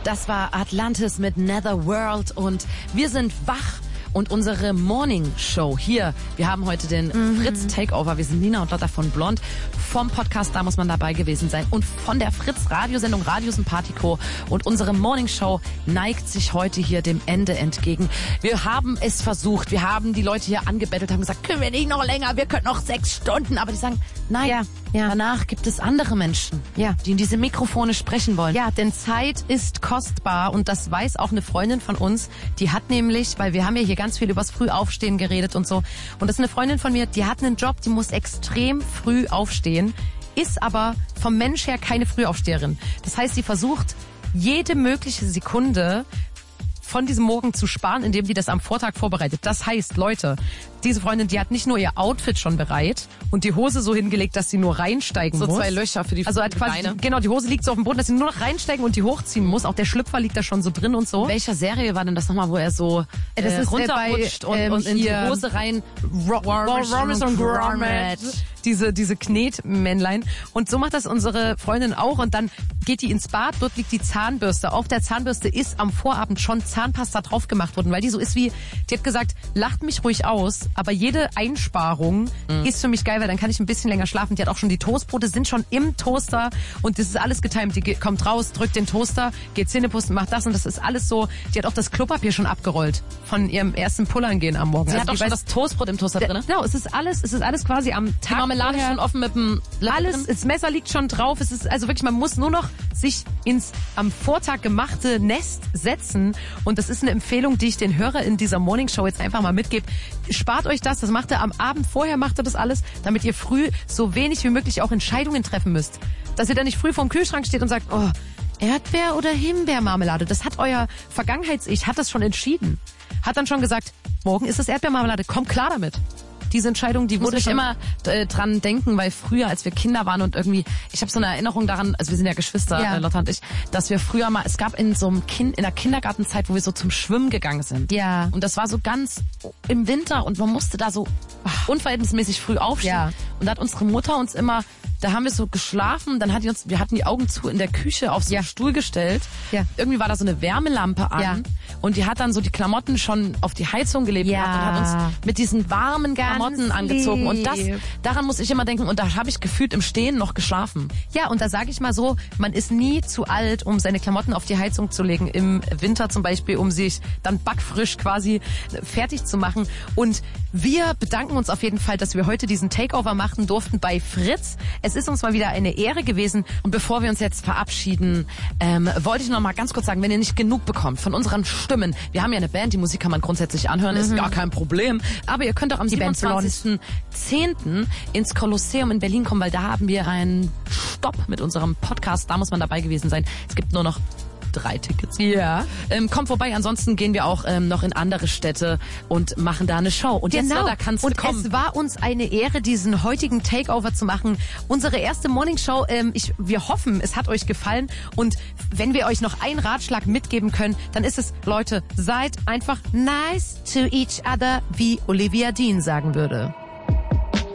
Das war Atlantis mit Netherworld und wir sind wach. Und unsere Morning Show hier, wir haben heute den Fritz Takeover. Wir sind Nina und Lotta von Blond. Vom Podcast, da muss man dabei gewesen sein. Und von der Fritz Radiosendung Radio Sympathico. Und unsere Morning Show neigt sich heute hier dem Ende entgegen. Wir haben es versucht. Wir haben die Leute hier angebettelt, haben gesagt, können wir nicht noch länger? Wir können noch 6 Stunden. Aber die sagen, nein, danach gibt es andere Menschen, die in diese Mikrofone sprechen wollen. Ja, denn Zeit ist kostbar und das weiß auch eine Freundin von uns. Die hat nämlich, weil wir haben ja hier ganz viel übers Frühaufstehen geredet und so. Und das ist eine Freundin von mir, die hat einen Job, die muss extrem früh aufstehen, ist aber vom Mensch her keine Frühaufsteherin. Das heißt, sie versucht, jede mögliche Sekunde von diesem Morgen zu sparen, indem die das am Vortag vorbereitet. Das heißt, Leute, diese Freundin, die hat nicht nur ihr Outfit schon bereit und die Hose so hingelegt, dass sie nur reinsteigen muss. So 2 Löcher für die Also hat quasi, Beine. genau, die Hose liegt so auf dem Boden, dass sie nur noch reinsteigen und die hochziehen muss. Auch der Schlüpfer liegt da schon so drin und so. In welcher Serie war denn das nochmal, wo er so Das ist runterrutscht und in die Hose rein? Ramis und Gromit. Diese Knetmännlein. Und so macht das unsere Freundin auch. Und dann geht die ins Bad, dort liegt die Zahnbürste. Auf der Zahnbürste ist am Vorabend schon Zahnpasta drauf gemacht worden, weil die so ist wie, die hat gesagt, lacht mich ruhig aus, aber jede Einsparung ist für mich geil, weil dann kann ich ein bisschen länger schlafen. Die hat auch schon die Toastbrote, sind schon im Toaster und das ist alles getimt. Die kommt raus, drückt den Toaster, geht Zähneputzen, macht das und das ist alles so. Die hat auch das Klopapier schon abgerollt von ihrem ersten Pullern gehen am Morgen. Sie hat auch schon das Toastbrot im Toaster drin. Genau, es ist alles quasi am Tag. Die Marmelade schon offen mit dem alles, das Messer liegt schon drauf. Es ist also wirklich, man muss nur noch sich ins am Vortag gemachte Nest setzen. Und das ist eine Empfehlung, die ich den Hörer in dieser Morning Show jetzt einfach mal mitgebe. Spart euch das macht ihr am Abend vorher, macht ihr das alles, damit ihr früh so wenig wie möglich auch Entscheidungen treffen müsst. Dass ihr dann nicht früh vorm Kühlschrank steht und sagt, oh, Erdbeer- oder Himbeermarmelade. Das hat euer Vergangenheits-Ich, hat das schon entschieden. Hat dann schon gesagt, morgen ist es Erdbeermarmelade, kommt klar damit. Diese Entscheidung, die muss ich immer dran denken, weil früher, als wir Kinder waren und irgendwie, ich habe so eine Erinnerung daran, also wir sind ja Geschwister, Lotta und ich, dass wir früher mal, es gab in so einem in der Kindergartenzeit, wo wir so zum Schwimmen gegangen sind. Ja. Und das war so ganz im Winter und man musste da so unverhältnismäßig früh aufstehen. Ja. Und da hat unsere Mutter uns immer, da haben wir so geschlafen, dann hat die uns, wir hatten die Augen zu in der Küche auf so einen Stuhl gestellt. Ja. Irgendwie war da so eine Wärmelampe an und die hat dann so die Klamotten schon auf die Heizung gelebt und hat uns mit diesen warmen Klamotten angezogen. Und daran muss ich immer denken und da habe ich gefühlt im Stehen noch geschlafen. Ja, und da sage ich mal so, man ist nie zu alt, um seine Klamotten auf die Heizung zu legen. Im Winter zum Beispiel, um sich dann backfrisch quasi fertig zu machen. Und wir bedanken uns auf jeden Fall, dass wir heute diesen Takeover machen durften bei Fritz. Es ist uns mal wieder eine Ehre gewesen. Und bevor wir uns jetzt verabschieden, wollte ich noch mal ganz kurz sagen, wenn ihr nicht genug bekommt von unseren Stimmen, wir haben ja eine Band, die Musik kann man grundsätzlich anhören, ist gar kein Problem. Aber ihr könnt auch am 27.10. ins Kolosseum in Berlin kommen, weil da haben wir einen Stopp mit unserem Podcast. Da muss man dabei gewesen sein. Es gibt nur noch 3 Tickets. Ja. Kommt vorbei, ansonsten gehen wir auch noch in andere Städte und machen da eine Show. Und jetzt, da kannst du kommen. Es war uns eine Ehre, diesen heutigen Takeover zu machen. Unsere erste Morning Show, wir hoffen, es hat euch gefallen. Und wenn wir euch noch einen Ratschlag mitgeben können, dann ist es, Leute, seid einfach nice to each other, wie Olivia Dean sagen würde.